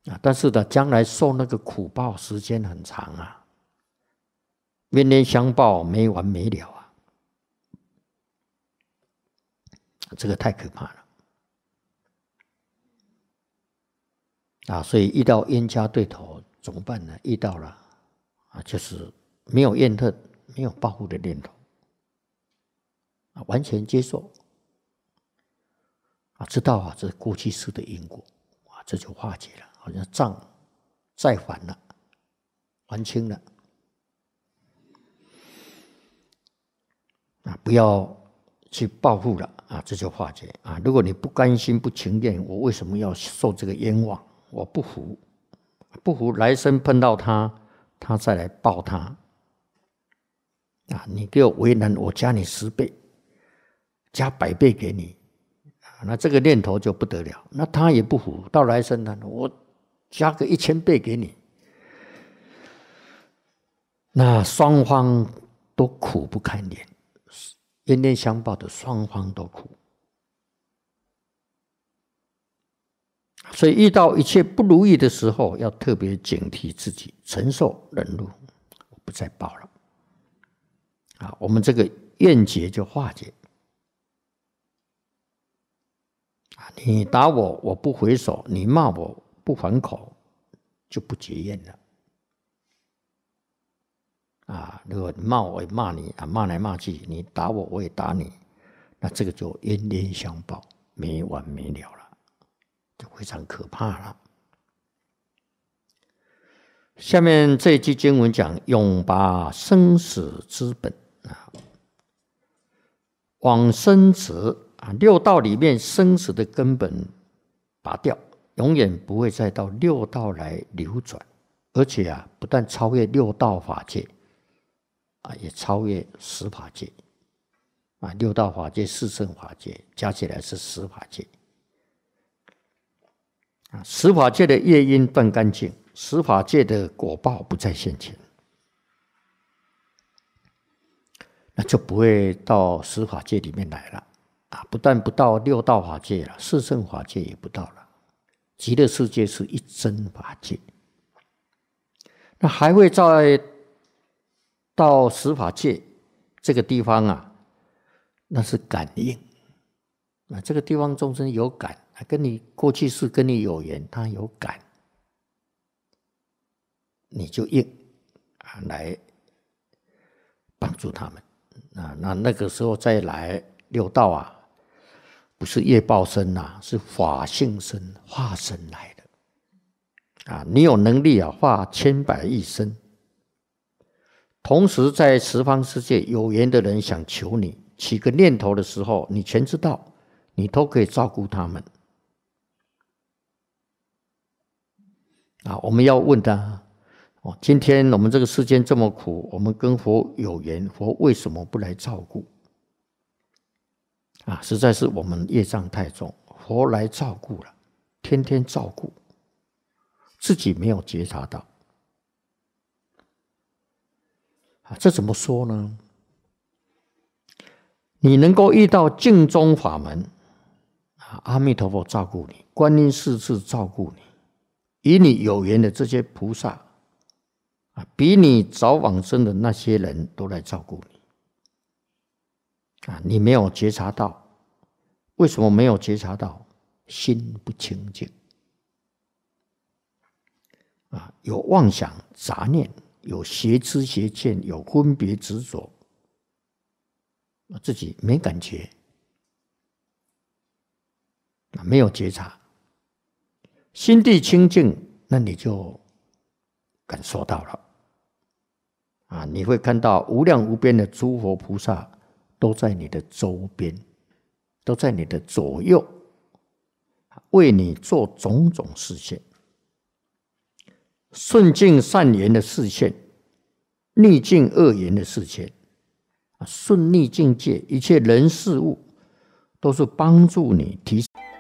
但是呢，将来受那个苦报时间很长啊，冤冤相报没完没了啊，这个太可怕了所以遇到冤家对头怎么办呢？遇到了就是没有怨恨，没有报复的念头完全接受知道这是过去世的因果这就化解了，好像账再还了，还清了不要去报复了这就化解如果你不甘心不情愿，我为什么要受这个冤枉？我不服，来生碰到他再来报他你给我为难，我加你10倍，加100倍给你那这个念头就不得了。那他也不服，到来生呢，我加个1000倍给你，那双方都苦不堪言，冤冤相报的双方都苦。所以遇到一切不如意的时候，要特别警惕自己，承受忍辱，我不再报了我们这个怨结就化解你打我，我不回手；你骂我，不还口，就不结怨了如果你骂我，我也骂你骂来骂去，你打我，我也打你，那这个就冤冤相报，没完没了了，就非常可怕了。下面这一句经文讲：永拔生死之本往生者六道里面生死的根本拔掉，永远不会再到六道来流转，而且不但超越六道法界也超越十法界六道法界、四圣法界加起来是十法界十法界的业因断干净，十法界的果报不再现前，那就不会到十法界里面来了不但不到六道法界了，四圣法界也不到了，极乐世界是一真法界，那还会再到十法界这个地方那是感应这个地方众生有感跟你过去世跟你有缘，他有感，你就应来帮助他们那个时候再来六道不是业报身是法性身化身来的你有能力化千百亿身，同时在十方世界有缘的人想求你起个念头的时候，你全知道，你都可以照顾他们我们要问他今天我们这个世间这么苦，我们跟佛有缘，佛为什么不来照顾实在是我们业障太重，佛来照顾了，天天照顾，自己没有觉察到这怎么说呢？你能够遇到净宗法门阿弥陀佛照顾你，观音世智照顾你，与你有缘的这些菩萨比你早往生的那些人都来照顾你你没有觉察到，为什么没有觉察到？心不清净有妄想杂念，有邪知邪见，有分别执着，自己没感觉没有觉察，心地清净，那你就感受到了你会看到无量无边的诸佛菩萨都在你的周边，都在你的左右，为你做种种示现，顺境善言的示现，逆境恶言的示现顺逆境界一切人事物都是帮助你提升